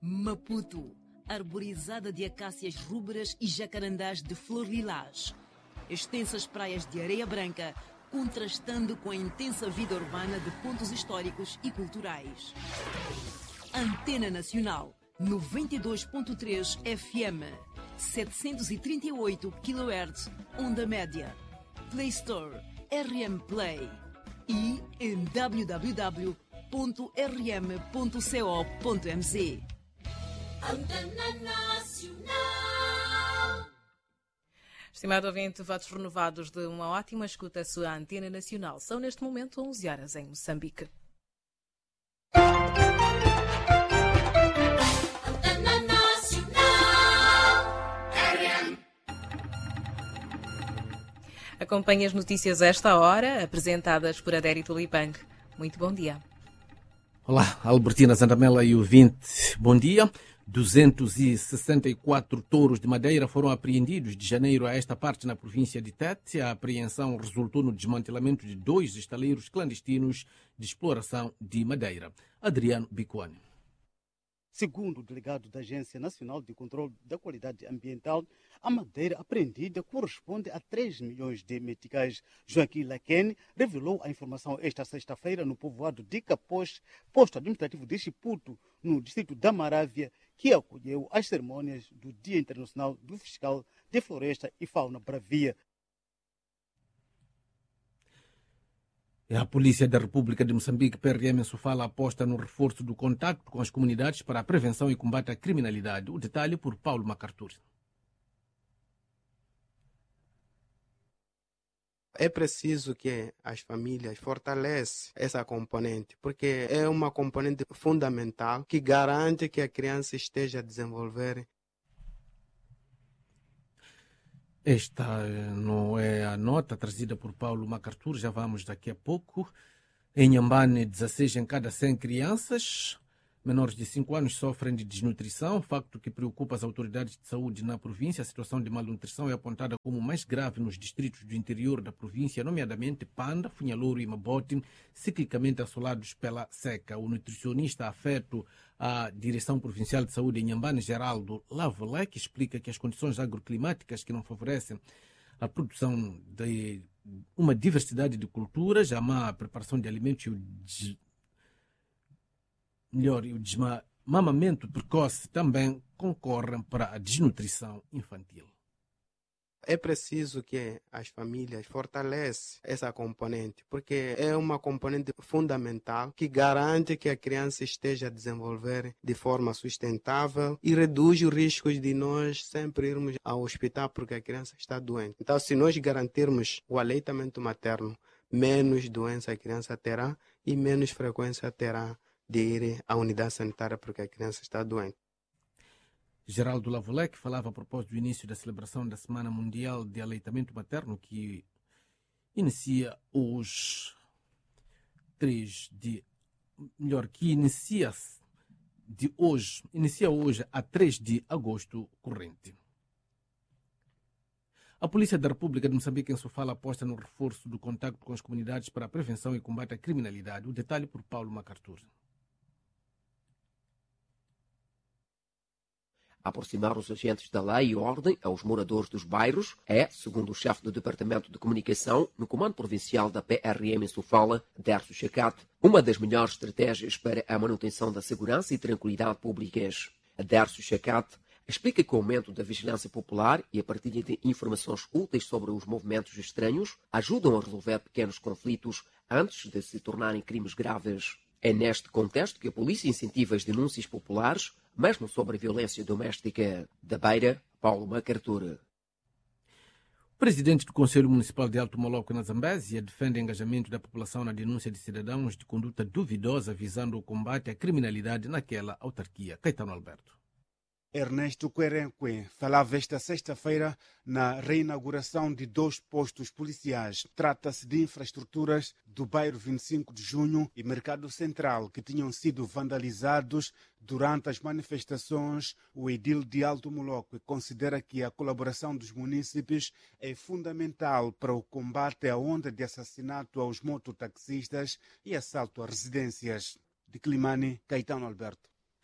Maputo, arborizada de acácias rúberas e jacarandás de flor lilás. Extensas praias de areia branca, contrastando com a intensa vida urbana de pontos históricos e culturais. Antena Nacional, 92.3 FM, 738 kHz, onda média. Play Store, RM Play e em www.rm.co.mz. Antena Nacional. Estimado ouvinte, votos renovados de uma ótima escuta à sua Antena Nacional. São neste momento 11 horas em Moçambique. Antena Nacional. RM. Acompanhe as notícias a esta hora, apresentadas por Adérito Lipang. Muito bom dia. Olá, Albertina Zandamela e ouvinte. Bom dia. 264 touros de madeira foram apreendidos de janeiro a esta parte na província de Tete. A apreensão resultou no desmantelamento de 2 estaleiros clandestinos de exploração de madeira. Adriano Bicuani. Segundo o delegado da Agência Nacional de Controlo da Qualidade Ambiental, a madeira apreendida corresponde a 3 milhões de meticais. Joaquim Laquene revelou a informação esta sexta-feira no povoado de Capós, posto administrativo de Chiputo, no distrito da Marávia, que acolheu as cerimônias do Dia Internacional do Fiscal de Floresta e Fauna Bravia. A Polícia da República de Moçambique, PRM em Sofala, aposta no reforço do contacto com as comunidades para a prevenção e combate à criminalidade. O detalhe por Paulo MacArthur. É preciso que as famílias fortaleçam essa componente, porque é uma componente fundamental que garante que a criança esteja a desenvolver. Esta não é a nota trazida por Paulo MacArthur, já vamos daqui a pouco. Em Nhambane, 16 em cada 100 crianças menores de 5 anos sofrem de desnutrição, facto que preocupa as autoridades de saúde na província. A situação de malnutrição é apontada como mais grave nos distritos do interior da província, nomeadamente Panda, Funhalouro e Mabote, ciclicamente assolados pela seca. O nutricionista afeto à Direção Provincial de Saúde em Nhambane, Geraldo Lavolec, explica que as condições agroclimáticas que não favorecem a produção de uma diversidade de culturas, a má preparação de alimentos e o desmamamento precoce também concorrem para a desnutrição infantil. É preciso que as famílias fortaleçam essa componente, porque é uma componente fundamental que garante que a criança esteja a desenvolver de forma sustentável e reduz os riscos de nós sempre irmos ao hospital porque a criança está doente. Então, se nós garantirmos o aleitamento materno, menos doença a criança terá e menos frequência terá de ir à unidade sanitária porque a criança está doente. Geraldo Lavolec falava a propósito do início da celebração da Semana Mundial de Aleitamento Materno, que inicia hoje a 3 de agosto corrente. A Polícia da República de Moçambique em Sofala aposta no reforço do contacto com as comunidades para a prevenção e combate à criminalidade. O detalhe por Paulo MacArthur. Aproximar os agentes da lei e ordem aos moradores dos bairros é, segundo o chefe do Departamento de Comunicação no Comando Provincial da PRM em Sofala, Dércio Chacate, uma das melhores estratégias para a manutenção da segurança e tranquilidade públicas. Dércio Chacate explica que o aumento da vigilância popular e a partilha de informações úteis sobre os movimentos estranhos ajudam a resolver pequenos conflitos antes de se tornarem crimes graves. É neste contexto que a polícia incentiva as denúncias populares, mesmo sobre a violência doméstica. Da Beira, Paulo MacArthur. O presidente do Conselho Municipal de Alto Moloco, na Zambésia, defende o engajamento da população na denúncia de cidadãos de conduta duvidosa visando o combate à criminalidade naquela autarquia. Caetano Alberto. Ernesto Querenque falava esta sexta-feira na reinauguração de 2 postos policiais. Trata-se de infraestruturas do bairro 25 de Junho e Mercado Central, que tinham sido vandalizados durante as manifestações. O edil de Alto Moloco considera que a colaboração dos munícipes é fundamental para o combate à onda de assassinato aos mototaxistas e assalto a residências. De Climane, Caetano Alberto.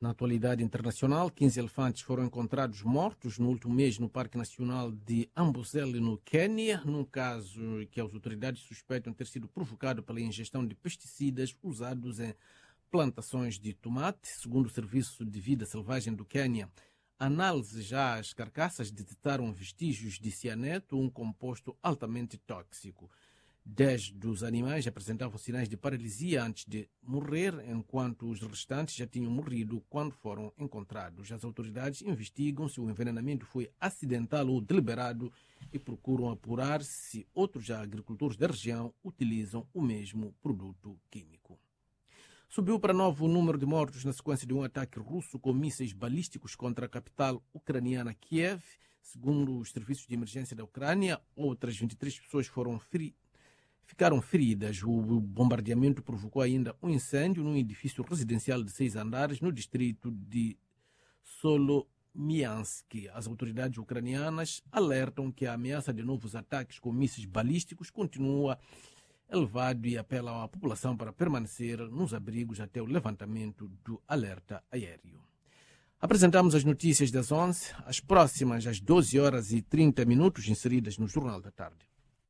Na atualidade internacional, 15 elefantes foram encontrados mortos no último mês no Parque Nacional de Amboseli, no Quênia, num caso que as autoridades suspeitam ter sido provocado pela ingestão de pesticidas usados em plantações de tomate. Segundo o Serviço de Vida Selvagem do Quênia, a análise já as carcaças detectaram vestígios de cianeto, um composto altamente tóxico. 10 dos animais apresentavam sinais de paralisia antes de morrer, enquanto os restantes já tinham morrido quando foram encontrados. As autoridades investigam se o envenenamento foi acidental ou deliberado e procuram apurar se outros agricultores da região utilizam o mesmo produto químico. Subiu para novo o número de mortos na sequência de um ataque russo com mísseis balísticos contra a capital ucraniana Kiev. Segundo os serviços de emergência da Ucrânia, outras 23 pessoas ficaram feridas. O bombardeamento provocou ainda um incêndio num edifício residencial de 6 andares no distrito de Solomiansk. As autoridades ucranianas alertam que a ameaça de novos ataques com mísseis balísticos continua elevado e apelam à população para permanecer nos abrigos até o levantamento do alerta aéreo. Apresentamos as notícias das 11, as próximas às 12h30, inseridas no Jornal da Tarde.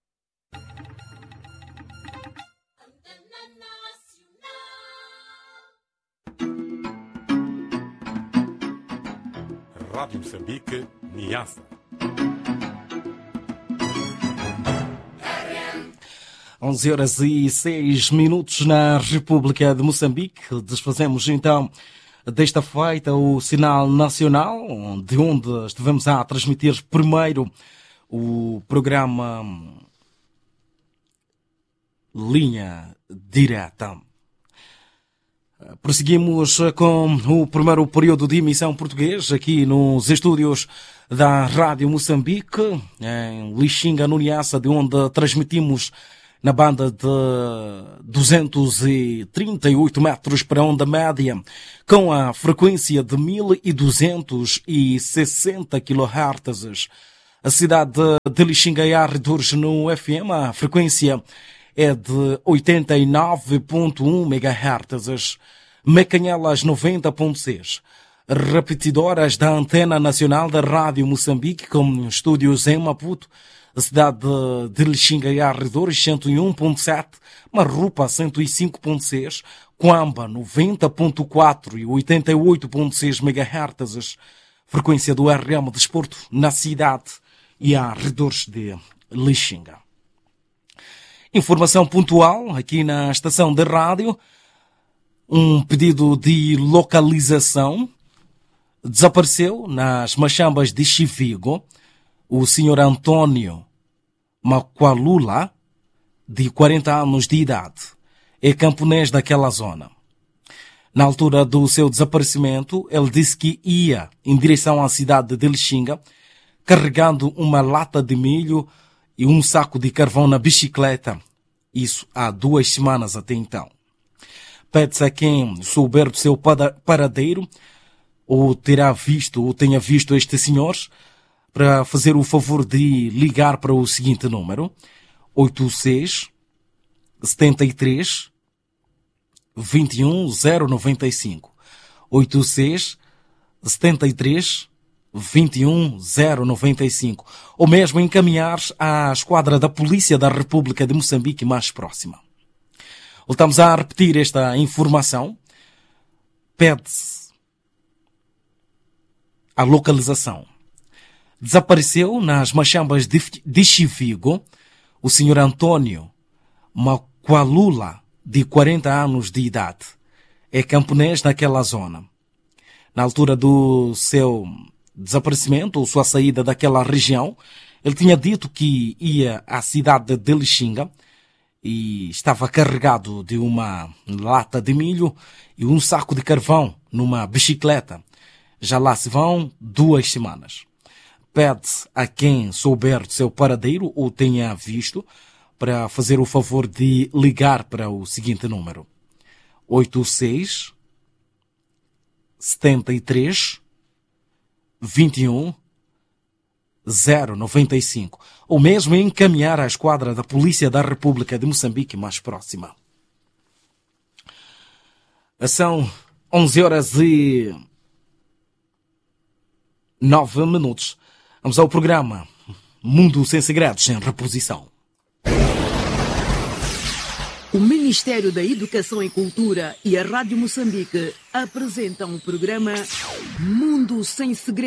Rádio Moçambique, Niassa. Onze horas e 6 minutos na República de Moçambique. Desfazemos então desta feita o sinal nacional, de onde estivemos a transmitir primeiro o programa Linha Direta. Prosseguimos com o primeiro período de emissão português aqui nos estúdios da Rádio Moçambique, em Lixinga, no Niassa, de onde transmitimos na banda de 238 metros para onda média, com a frequência de 1260 kHz. A cidade de Lixinga e arredores no FM, a frequência é de 89.1 MHz. Mecanhelas 90.6. Repetidoras da Antena Nacional da Rádio Moçambique, com estúdios em Maputo, a cidade de Lixinga e arredores 101.7, Marrupa 105.6, Coamba 90.4 e 88.6 MHz. Frequência do RM Desporto na cidade e arredores de Lixinga. Informação pontual aqui na estação de rádio. Um pedido de localização. Desapareceu nas Machambas de Chivigo o senhor Antônio Maqualula, de 40 anos de idade. É camponês daquela zona. Na altura do seu desaparecimento, ele disse que ia em direção à cidade de Lixinga, carregando uma lata de milho e um saco de carvão na bicicleta. Isso há 2 semanas até então. Pede-se a quem souber do seu paradeiro ou tenha visto este senhor, para fazer o favor de ligar para o seguinte número: 86 73 21 095. 86 73 21 095. Ou mesmo encaminhar à esquadra da Polícia da República de Moçambique mais próxima. Voltamos a repetir esta informação. Pede-se a localização. Desapareceu nas Machambas de Chivigo o senhor Antônio Maqualula, de 40 anos de idade. É camponês naquela zona. Na altura do seu desaparecimento, ou sua saída daquela região, ele tinha dito que ia à cidade de Lixinga e estava carregado de uma lata de milho e um saco de carvão numa bicicleta. Já lá se vão 2 semanas. Pede a quem souber do seu paradeiro ou tenha visto para fazer o favor de ligar para o seguinte número: 86 73 21 095, ou mesmo encaminhar à esquadra da Polícia da República de Moçambique mais próxima. São 11 horas e 9 minutos. Vamos ao programa Mundo Sem Segredos em reposição. O Ministério da Educação e Cultura e a Rádio Moçambique apresentam o programa Mundo Sem Segredos.